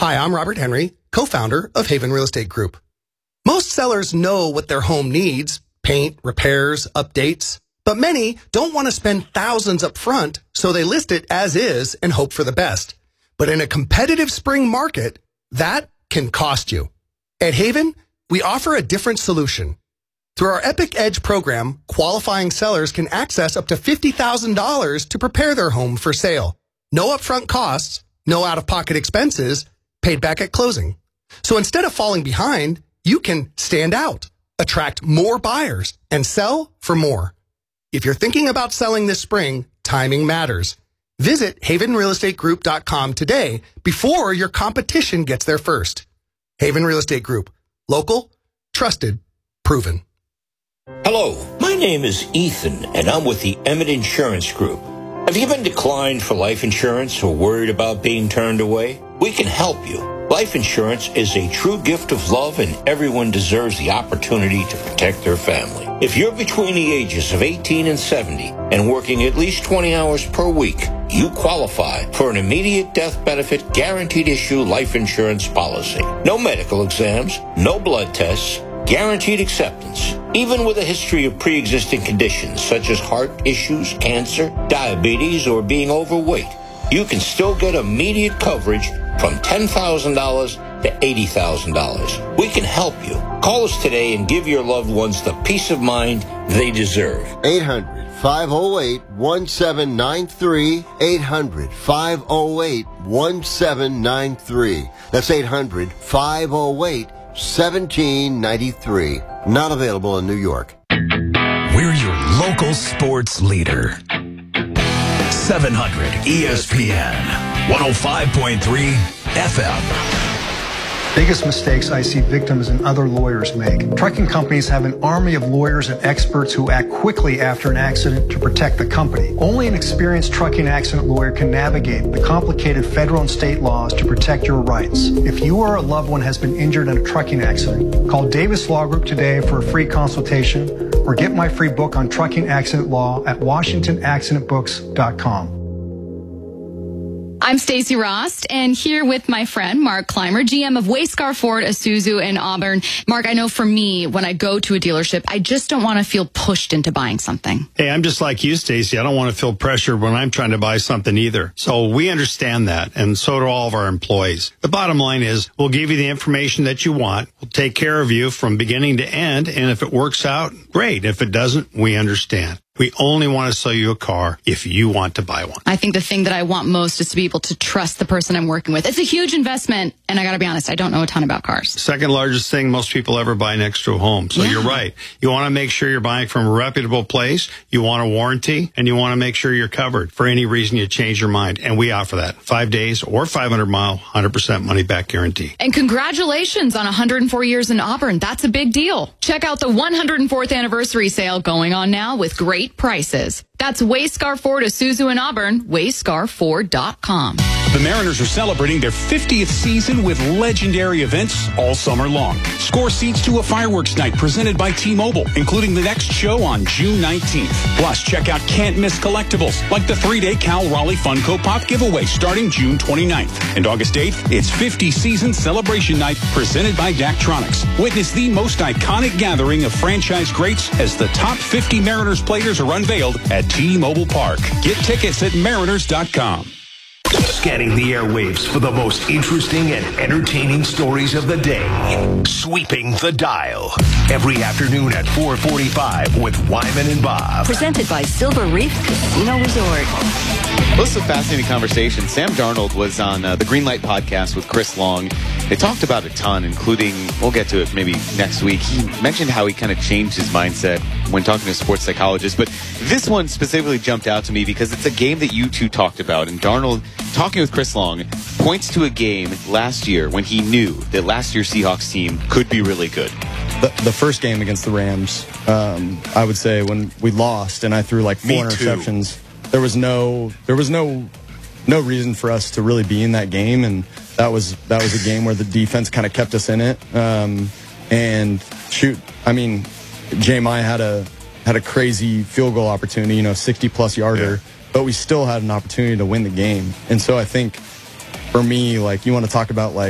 Hi, I'm Robert Henry, co-founder of Haven Real Estate Group. Most sellers know what their home needs, paint, repairs, updates, but many don't want to spend thousands up front, so they list it as is and hope for the best. But in a competitive spring market, that can cost you. At Haven, we offer a different solution. Through our Epic Edge program, qualifying sellers can access up to $50,000 to prepare their home for sale. No upfront costs, no out-of-pocket expenses, paid back at closing. So instead of falling behind, you can stand out, attract more buyers, and sell for more. If you're thinking about selling this spring, timing matters. Visit havenrealestategroup.com today before your competition gets there first. Haven Real Estate Group. Local, trusted, proven. Hello, my name is Ethan, and I'm with the Emmett Insurance Group. Have you been declined for life insurance or worried about being turned away? We can help you. Life insurance is a true gift of love, and everyone deserves the opportunity to protect their family. If you're between the ages of 18 and 70 and working at least 20 hours per week, you qualify for an immediate death benefit guaranteed issue life insurance policy. No medical exams, no blood tests, guaranteed acceptance. Even with a history of pre-existing conditions such as heart issues, cancer, diabetes, or being overweight, you can still get immediate coverage from $10,000 to $80,000. We can help you. Call us today and give your loved ones the peace of mind they deserve. 800-508-1793. 800-508-1793. That's 800-508-1793. Not available in New York. We're your local sports leader. 700 ESPN 105.3 FM. Biggest mistakes I see victims and other lawyers make. Trucking companies have an army of lawyers and experts who act quickly after an accident to protect the company. Only an experienced trucking accident lawyer can navigate the complicated federal and state laws to protect your rights. If you or a loved one has been injured in a trucking accident, call Davis Law Group today for a free consultation or get my free book on trucking accident law at WashingtonAccidentBooks.com. I'm Stacey Rost, and here with my friend Mark Clymer, GM of Wayscar Ford, Isuzu in Auburn. Mark, I know for me, when I go to a dealership, I just don't want to feel pushed into buying something. Hey, I'm just like you, Stacey. I don't want to feel pressured when I'm trying to buy something either. So we understand that, and so do all of our employees. The bottom line is we'll give you the information that you want. We'll take care of you from beginning to end, and if it works out, great. If it doesn't, we understand. We only want to sell you a car if you want to buy one. I think the thing that I want most is to be able to trust the person I'm working with. It's a huge investment, and I got to be honest, I don't know a ton about cars. Second largest thing most people ever buy next to a home. So You're right. You want to make sure you're buying from a reputable place, you want a warranty, and you want to make sure you're covered for any reason you change your mind. And we offer that. 5 days or 500-mile, 100% money-back guarantee. And congratulations on 104 years in Auburn. That's a big deal. Check out the 104th anniversary sale going on now with great prices. That's Wayscar Ford Isuzu in Auburn, wayscarford.com. The Mariners are celebrating their 50th season with legendary events all summer long. Score seats to a fireworks night presented by T-Mobile, including the next show on June 19th. Plus, check out can't-miss collectibles like the 3-day Cal Raleigh Funko Pop giveaway starting June 29th. And August 8th, it's 50 season celebration night presented by Daktronics. Witness the most iconic gathering of franchise greats as the top 50 Mariners players are unveiled at T-Mobile Park. Get tickets at mariners.com. Scanning the airwaves for the most interesting and entertaining stories of the day. Sweeping the dial. Every afternoon at 4:45 with Wyman and Bob. Presented by Silver Reef Casino Resort. Well, this is a fascinating conversation. Sam Darnold was on the Green Light podcast with Chris Long. They talked about a ton, including, we'll get to it maybe next week. He mentioned how he kind of changed his mindset when talking to a sports psychologist. But this one specifically jumped out to me because it's a game that you two talked about. And Darnold, talking with Chris Long, points to a game last year when he knew that last year's Seahawks team could be really good. The first game against the Rams, I would say when we lost and I threw like 4 interceptions, there was no reason for us to really be in that game, and that was a game where the defense kind of kept us in it. And shoot, I mean, J-My had a crazy field goal opportunity, 60-plus yarder, but we still had an opportunity to win the game. And so I think for me, like, you want to talk about like